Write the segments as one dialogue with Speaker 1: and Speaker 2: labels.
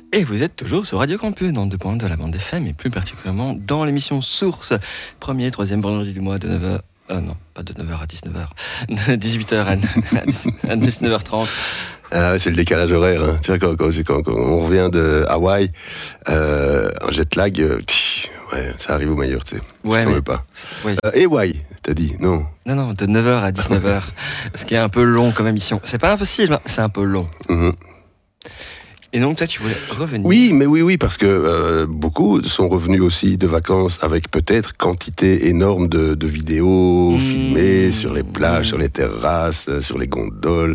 Speaker 1: Et vous êtes toujours sur Radio Campus, dans le 2.1 de la bande FM, et plus particulièrement dans l'émission Source, premier et troisième vendredi du mois de 9h. Non, pas de 9h à 19h, de 18h à 19h30.
Speaker 2: Ah, c'est le décalage horaire. Hein. Tu vois, quand on revient de Hawaï, en jet lag, ouais, ça arrive au meilleur, tu sais.
Speaker 1: Ouais,
Speaker 2: je ne veux pas.
Speaker 1: Oui.
Speaker 2: Et Hawaï, t'as dit, non?
Speaker 1: Non, de 9h à 19h, ce qui est un peu long comme émission. C'est pas impossible, hein, c'est un peu long.
Speaker 2: Mm-hmm.
Speaker 1: Et donc, toi, tu voulais revenir?
Speaker 2: Oui, parce que beaucoup sont revenus aussi de vacances avec peut-être quantité énorme de vidéos filmées sur les plages, sur les terrasses, sur les gondoles,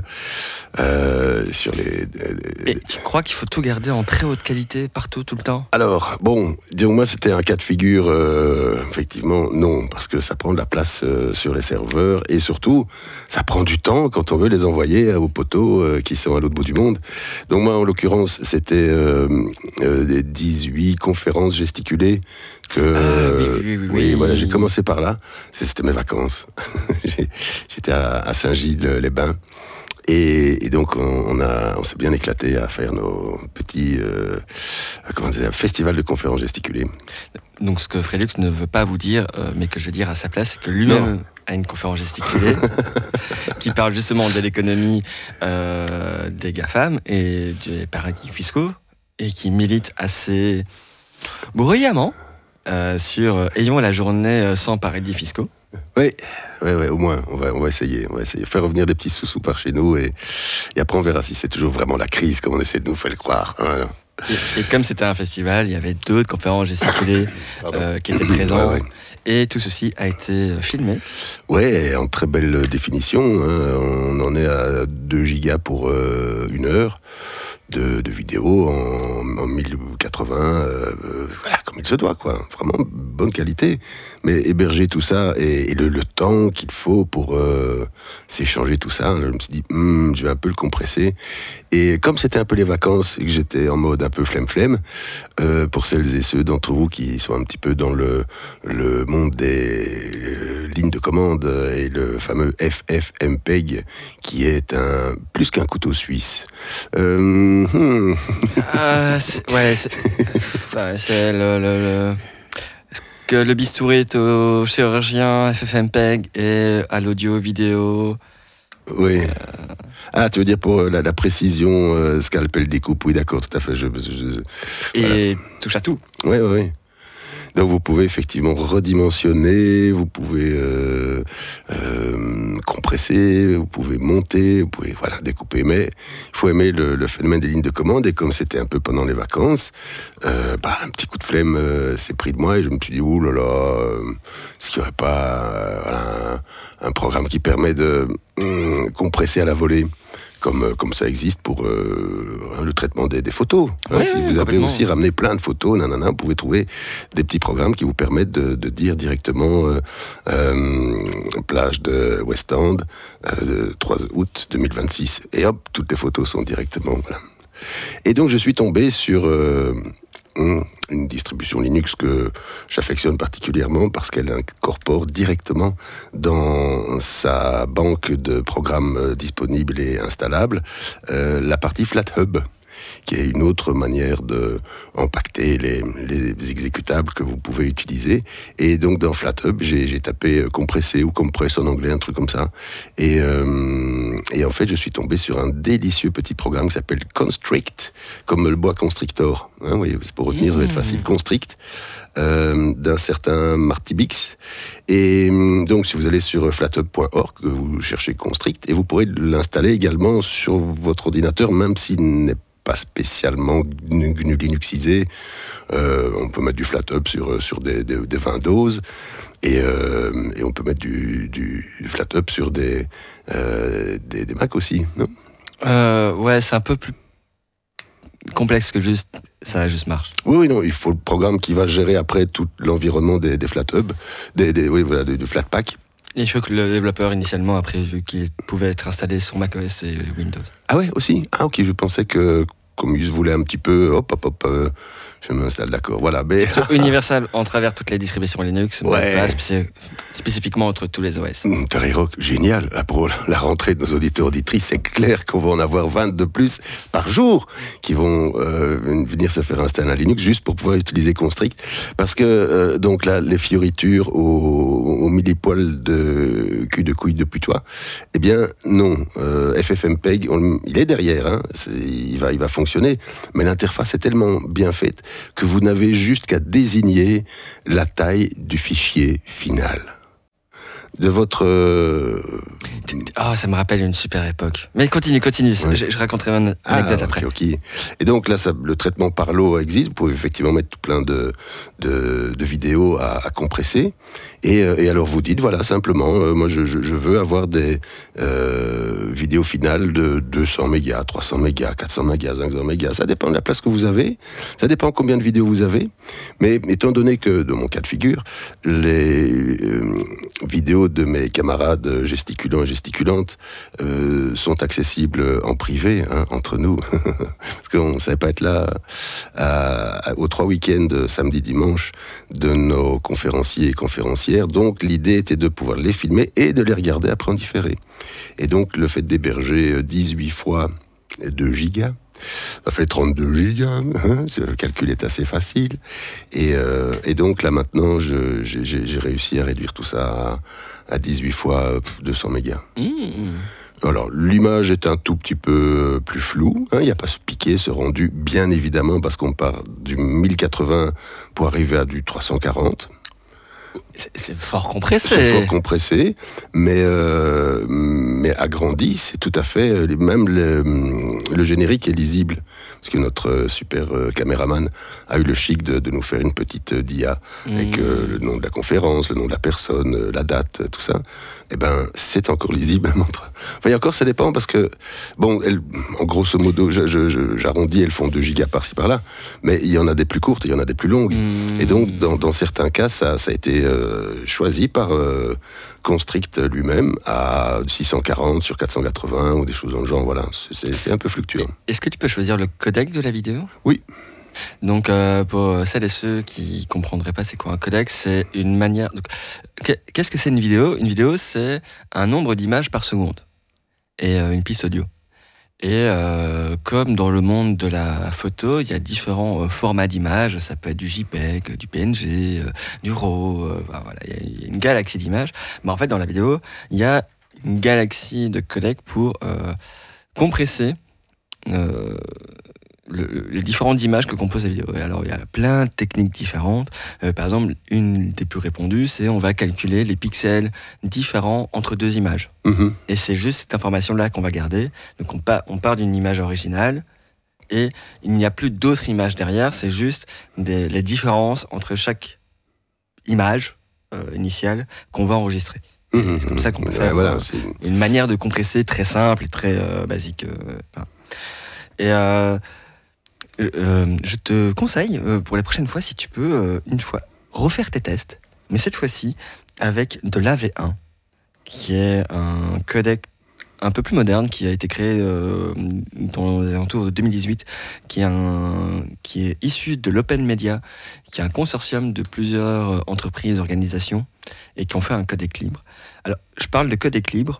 Speaker 2: sur les...
Speaker 1: Et tu crois qu'il faut tout garder en très haute qualité, partout, tout le temps?
Speaker 2: Alors, bon, disons-moi, c'était un cas de figure, effectivement, non, parce que ça prend de la place sur les serveurs, et surtout, ça prend du temps quand on veut les envoyer aux poteaux qui sont à l'autre bout du monde. Donc moi, en l'occurrence, c'était des 18 conférences gesticulées que
Speaker 1: oui.
Speaker 2: Voilà, j'ai commencé par là. C'était mes vacances. J'étais à Saint-Gilles-les-Bains. Et donc on s'est bien éclaté à faire nos petits festivals de conférences gesticulées.
Speaker 1: Donc ce que Frélux ne veut pas vous dire, mais que je vais dire à sa place, c'est que lui-même a une conférence gesticulée qui parle justement de l'économie des GAFAM et des paradis fiscaux, et qui milite assez bruyamment sur ayons la journée sans paradis fiscaux.
Speaker 2: Oui, au moins, on va essayer. Faire revenir des petits sous-sous par chez nous, et après on verra si c'est toujours vraiment la crise, comme on essaie de nous faire le croire. Hein.
Speaker 1: Et comme c'était un festival, il y avait d'autres conférences gesticulées qui étaient présentes. Ouais. Et tout ceci a été filmé.
Speaker 2: Ouais, en très belle définition. Hein. On en est à 2 gigas pour 1 heure de vidéo en 1080, voilà, comme il se doit, quoi. Vraiment bonne qualité. Mais héberger tout ça et le temps qu'il faut pour s'échanger tout ça, je me suis dit, je vais un peu le compresser. Et comme c'était un peu les vacances et que j'étais en mode un peu flemme, pour celles et ceux d'entre vous qui sont un petit peu dans le monde des lignes de commande et le fameux FFmpeg, qui est plus qu'un couteau suisse.
Speaker 1: C'est que le bistouri est au chirurgien FFmpeg et à l'audio vidéo.
Speaker 2: Oui. Ah, tu veux dire pour la précision, scalpel découpe, oui, d'accord, tout à fait.
Speaker 1: Et touche à tout.
Speaker 2: Oui. Donc vous pouvez effectivement redimensionner, vous pouvez compresser, vous pouvez monter, vous pouvez découper. Mais il faut aimer le phénomène des lignes de commande. Et comme c'était un peu pendant les vacances, un petit coup de flemme s'est pris de moi, et je me suis dit, est-ce qu'il n'y aurait pas un programme qui permet de compresser à la volée, comme ça existe pour le traitement des photos. Si vous avez aussi ramené plein de photos, vous pouvez trouver des petits programmes qui vous permettent de dire directement plage de West End, 3 août 2026. Et hop, toutes les photos sont directement... Voilà. Et donc je suis tombé sur... une distribution Linux que j'affectionne particulièrement parce qu'elle incorpore directement dans sa banque de programmes disponibles et installables la partie FlatHub, qui est une autre manière de empaqueter les exécutables que vous pouvez utiliser. Et donc dans FlatHub, j'ai tapé compresser ou compress en anglais, un truc comme ça. Et en fait, je suis tombé sur un délicieux petit programme qui s'appelle Constrict, comme le bois constrictor. Hein, oui, c'est pour retenir, ça va être facile. Constrict, d'un certain Marty Bix. Et donc, si vous allez sur flathub.org, vous cherchez Constrict, et vous pourrez l'installer également sur votre ordinateur, même s'il n'est pas spécialement Linuxisé. On peut mettre du FlatHub sur des Windows, et on peut mettre du FlatHub sur des Mac aussi, non ?
Speaker 1: C'est un peu plus complexe que ça juste marche.
Speaker 2: Oui, non, il faut le programme qui va gérer après tout l'environnement des FlatHub, du Flatpak.
Speaker 1: Et je crois que le développeur initialement a prévu qu'il pouvait être installé sur macOS et Windows.
Speaker 2: Ah ouais, aussi ? Ah ok, je pensais que comme il se voulait un petit peu, Je m'installe, d'accord. Voilà. Mais...
Speaker 1: Universal en travers toutes les distributions Linux,
Speaker 2: ouais.
Speaker 1: Pas spécifiquement entre tous les OS.
Speaker 2: Terry Rock, génial. Là, pour la rentrée de nos auditeurs auditrices, c'est clair qu'on va en avoir 20 de plus par jour qui vont venir se faire installer un Linux juste pour pouvoir utiliser Constrict. Parce que, donc là, les fioritures au millipoil de cul de couille de putois, eh bien, non. FFmpeg, il est derrière, hein. Il va fonctionner. Mais l'interface est tellement bien faite que vous n'avez juste qu'à désigner la taille du fichier final. De votre...
Speaker 1: ça me rappelle une super époque. Mais continue. Ouais. Je raconterai une anecdote après.
Speaker 2: Ok. Et donc là, le traitement par l'eau existe. Vous pouvez effectivement mettre tout plein de vidéos à compresser. Et alors vous dites, voilà, simplement, moi je veux avoir des vidéos finales de 200 mégas, 300 mégas, 400 mégas, 500 mégas. Ça dépend de la place que vous avez. Ça dépend combien de vidéos vous avez. Mais étant donné que, dans mon cas de figure, les vidéos de mes camarades gesticulants et gesticulantes sont accessibles en privé, hein, entre nous, parce qu'on ne savait pas être là aux 3 week-ends samedi, dimanche de nos conférenciers et conférencières. Donc l'idée était de pouvoir les filmer et de les regarder après en différé. Et donc le fait d'héberger 18 fois 2 gigas, ça fait 32 gigas, hein, le calcul est assez facile. Et donc là maintenant, j'ai réussi à réduire tout ça à 18 fois 200 mégas. Alors, l'image est un tout petit peu plus floue, hein, il n'y a pas ce piqué, ce rendu, bien évidemment, parce qu'on part du 1080 pour arriver à du 340.
Speaker 1: C'est fort compressé.
Speaker 2: C'est fort compressé, mais agrandi, c'est tout à fait... Même le générique est lisible, parce que notre super caméraman a eu le chic de nous faire une petite dia avec le nom de la conférence, le nom de la personne, la date, tout ça. Eh ben, c'est encore lisible. Enfin, et encore, ça dépend, parce que, bon, en grosso modo, j'arrondis, elles font 2 gigas par-ci par-là, mais il y en a des plus courtes, il y en a des plus longues. Et donc, dans certains cas, ça a été choisi par Constrict lui-même à 640 sur 480 ou des choses dans le genre. Voilà, c'est un peu fluctuant.
Speaker 1: Est-ce que tu peux choisir le codec de la vidéo ?
Speaker 2: Oui.
Speaker 1: Donc, pour celles et ceux qui ne comprendraient pas c'est quoi un codec, c'est une manière... Donc, qu'est-ce que c'est une vidéo ? Une vidéo, c'est un nombre d'images par seconde et une piste audio. Et comme dans le monde de la photo, il y a différents formats d'images. Ça peut être du JPEG, du PNG, du RAW. Voilà, il y a une galaxie d'images. Mais en fait, dans la vidéo, il y a une galaxie de codecs pour compresser les différentes images que compose la vidéo. Et alors, il y a plein de techniques différentes. Par exemple, une des plus répandues, c'est on va calculer les pixels différents entre 2 images. Et c'est juste cette information-là qu'on va garder. Donc, on part d'une image originale et il n'y a plus d'autres images derrière. C'est juste les différences entre chaque image initiale qu'on va enregistrer. C'est comme ça qu'on peut faire une manière de compresser très simple et très basique. Et je te conseille, pour la prochaine fois, si tu peux, une fois, refaire tes tests, mais cette fois-ci avec de l'AV1, qui est un codec un peu plus moderne, qui a été créé dans les alentours de 2018, qui est issu de l'Open Media, qui est un consortium de plusieurs entreprises, organisations, et qui ont fait un codec libre. Alors, je parle de codec libre.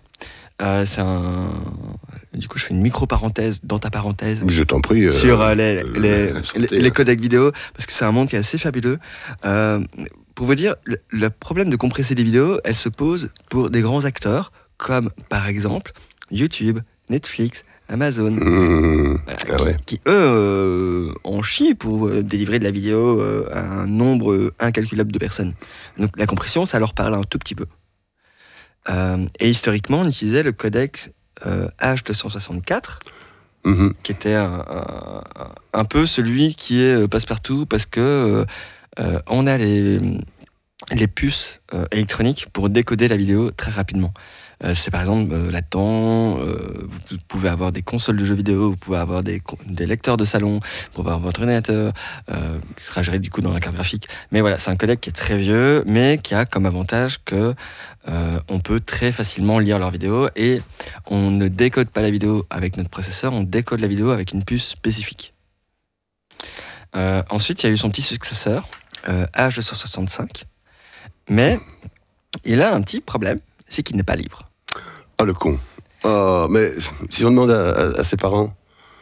Speaker 1: Du coup, je fais une micro-parenthèse dans ta parenthèse.
Speaker 2: Je t'en prie.
Speaker 1: Sur les codecs vidéo, parce que c'est un monde qui est assez fabuleux. Pour vous dire, le problème de compresser des vidéos, elle se pose pour des grands acteurs, comme par exemple YouTube, Netflix, Amazon, qui eux en chient pour délivrer de la vidéo à un nombre incalculable de personnes. Donc la compression, ça leur parle un tout petit peu. Et historiquement, on utilisait le codec H264, qui était un peu celui qui est passe-partout, parce que on a les puces électroniques pour décoder la vidéo très rapidement. C'est par exemple là-dedans, vous pouvez avoir des consoles de jeux vidéo, vous pouvez avoir des lecteurs de salon, vous pouvez avoir votre ordinateur, qui sera géré du coup dans la carte graphique. Mais voilà, c'est un codec qui est très vieux, mais qui a comme avantage que on peut très facilement lire leur vidéo, et on ne décode pas la vidéo avec notre processeur, on décode la vidéo avec une puce spécifique. Ensuite, il y a eu son petit successeur, H265. Mais il a un petit problème, c'est qu'il n'est pas libre.
Speaker 2: Ah, le con. Ah, mais si on demande à ses parents...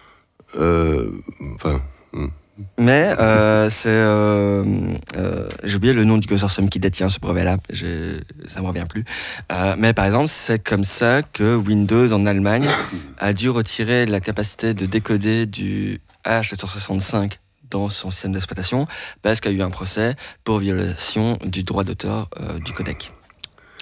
Speaker 1: Mais j'ai oublié le nom du consortium qui détient ce brevet-là, ça me revient plus. Mais par exemple, c'est comme ça que Windows en Allemagne a dû retirer la capacité de décoder du H265 dans son système d'exploitation parce qu'il y a eu un procès pour violation du droit d'auteur du codec.